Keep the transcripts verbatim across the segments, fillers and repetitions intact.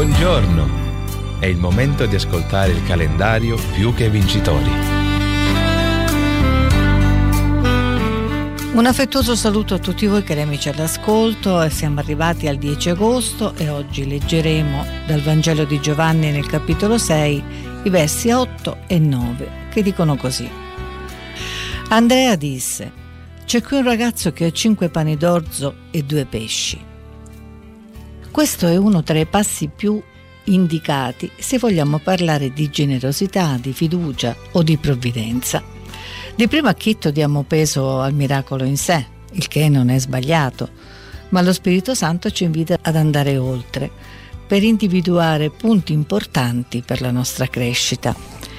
Buongiorno! È il momento di ascoltare il calendario Più che Vincitori. Un affettuoso saluto a tutti voi cari amici all'ascolto. Siamo arrivati al dieci agosto e oggi leggeremo dal Vangelo di Giovanni nel capitolo sei i versi otto e nove che dicono così. Andrea disse: c'è qui un ragazzo che ha cinque pani d'orzo e due pesci. Questo è uno tra i passi più indicati se vogliamo parlare di generosità, di fiducia o di provvidenza. Di primo acchito diamo peso al miracolo in sé, il che non è sbagliato, ma lo Spirito Santo ci invita ad andare oltre, per individuare punti importanti per la nostra crescita.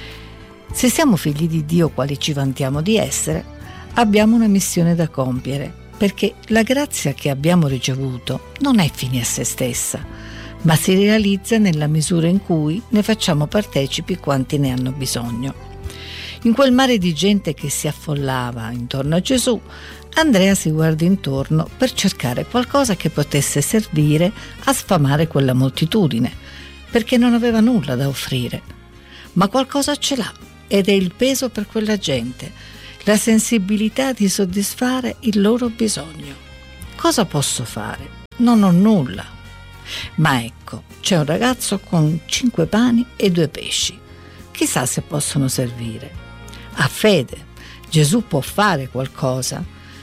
Se siamo figli di Dio, quali ci vantiamo di essere, abbiamo una missione da compiere, perché la grazia che abbiamo ricevuto non è fine a se stessa, ma si realizza nella misura in cui ne facciamo partecipi quanti ne hanno bisogno. In quel mare di gente che si affollava intorno a Gesù, Andrea si guarda intorno per cercare qualcosa che potesse servire a sfamare quella moltitudine, perché non aveva nulla da offrire. Ma qualcosa ce l'ha, ed è il peso per quella gente, la sensibilità di soddisfare il loro bisogno. Cosa posso fare? Non ho nulla. Ma ecco, c'è un ragazzo con cinque pani e due pesci. Chissà se possono servire. Ha fede. Gesù può fare qualcosa.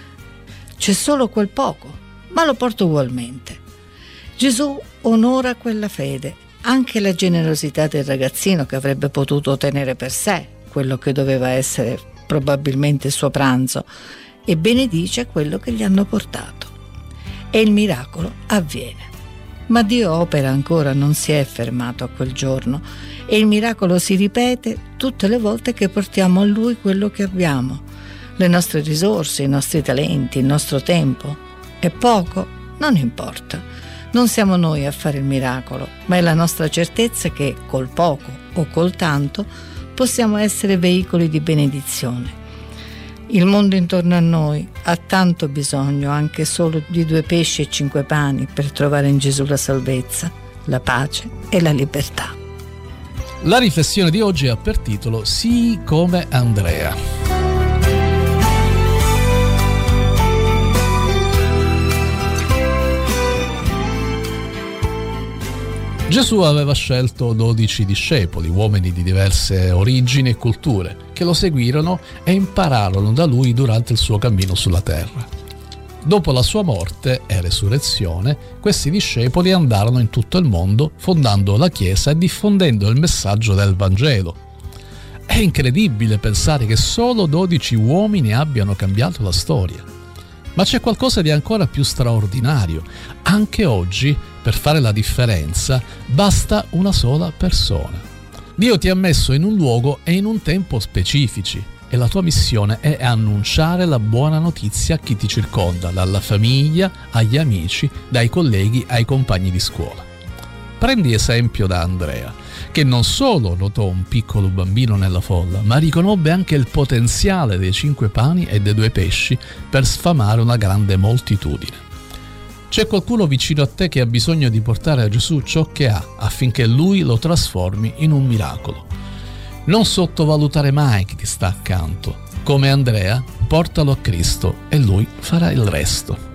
C'è solo quel poco, ma lo porto ugualmente. Gesù onora quella fede, anche la generosità del ragazzino che avrebbe potuto tenere per sé quello che doveva essere probabilmente il suo pranzo, e benedice quello che gli hanno portato. E il miracolo avviene. Ma Dio opera ancora, non si è fermato a quel giorno, e il miracolo si ripete tutte le volte che portiamo a Lui quello che abbiamo, le nostre risorse, i nostri talenti, il nostro tempo. È poco? Non importa. Non siamo noi a fare il miracolo, ma è la nostra certezza che col poco o col tanto possiamo essere veicoli di benedizione. Il mondo intorno a noi ha tanto bisogno anche solo di due pesci e cinque pani per trovare in Gesù la salvezza, la pace e la libertà. La riflessione di oggi ha per titolo Sii come Andrea. Gesù aveva scelto dodici discepoli, uomini di diverse origini e culture, che lo seguirono e impararono da lui durante il suo cammino sulla terra. Dopo la sua morte e resurrezione, questi discepoli andarono in tutto il mondo, fondando la Chiesa e diffondendo il messaggio del Vangelo. È incredibile pensare che solo dodici uomini abbiano cambiato la storia. Ma c'è qualcosa di ancora più straordinario. Anche oggi, per fare la differenza, basta una sola persona. Dio ti ha messo in un luogo e in un tempo specifici, e la tua missione è annunciare la buona notizia a chi ti circonda, dalla famiglia agli amici, dai colleghi ai compagni di scuola. Prendi esempio da Andrea, che non solo notò un piccolo bambino nella folla, ma riconobbe anche il potenziale dei cinque pani e dei due pesci per sfamare una grande moltitudine. C'è qualcuno vicino a te che ha bisogno di portare a Gesù ciò che ha, affinché Lui lo trasformi in un miracolo. Non sottovalutare mai chi ti sta accanto. Come Andrea, portalo a Cristo e Lui farà il resto.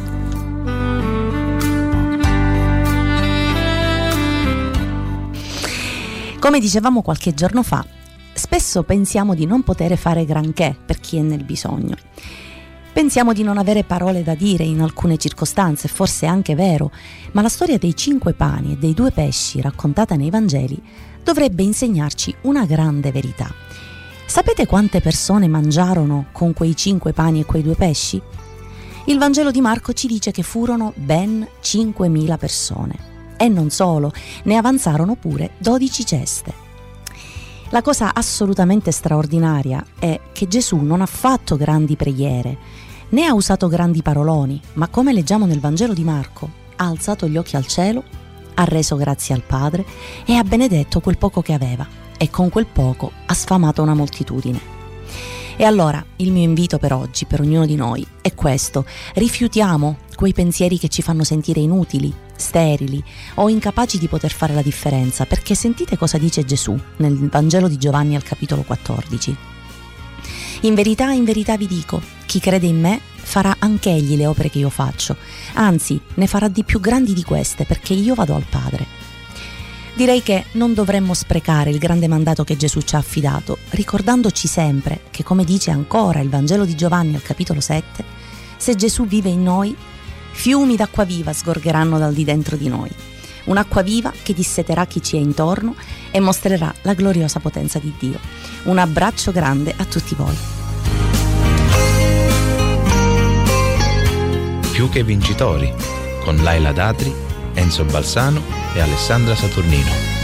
Come dicevamo qualche giorno fa, spesso pensiamo di non poter fare granché per chi è nel bisogno. Pensiamo di non avere parole da dire in alcune circostanze, forse è anche vero, ma la storia dei cinque pani e dei due pesci raccontata nei Vangeli dovrebbe insegnarci una grande verità. Sapete quante persone mangiarono con quei cinque pani e quei due pesci? Il Vangelo di Marco ci dice che furono ben cinquemila persone. E non solo, ne avanzarono pure dodici ceste. La cosa assolutamente straordinaria è che Gesù non ha fatto grandi preghiere, né ha usato grandi paroloni, ma come leggiamo nel Vangelo di Marco, ha alzato gli occhi al cielo, ha reso grazie al Padre e ha benedetto quel poco che aveva, e con quel poco ha sfamato una moltitudine. E allora il mio invito per oggi, per ognuno di noi, è questo: rifiutiamo quei pensieri che ci fanno sentire inutili, sterili o incapaci di poter fare la differenza, perché sentite cosa dice Gesù nel Vangelo di Giovanni al capitolo quattordici. In verità, in verità vi dico, chi crede in me farà anche egli le opere che io faccio, anzi ne farà di più grandi di queste, perché io vado al Padre. Direi che non dovremmo sprecare il grande mandato che Gesù ci ha affidato, ricordandoci sempre che, come dice ancora il Vangelo di Giovanni al capitolo sette, se Gesù vive in noi, fiumi d'acqua viva sgorgeranno dal di dentro di noi. Un'acqua viva che disseterà chi ci è intorno e mostrerà la gloriosa potenza di Dio. Un abbraccio grande a tutti voi. Più che vincitori, con Laila Datri, Enzo Balsano e Alessandra Saturnino.